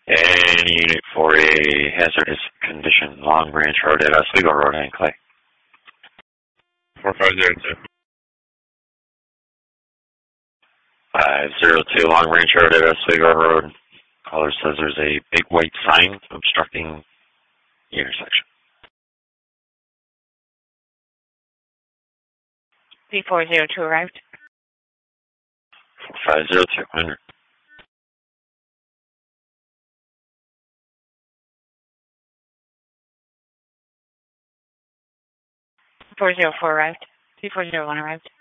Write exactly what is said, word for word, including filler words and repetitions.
Any unit for a hazardous condition, Long Branch Road at Oswego Road and Clay. four five zero two. five zero two Long Branch Road at Oswego Road. Caller says there's a big white sign obstructing the intersection. three four zero two arrived. four five zero two, one hundred. four zero four arrived. three four zero one arrived.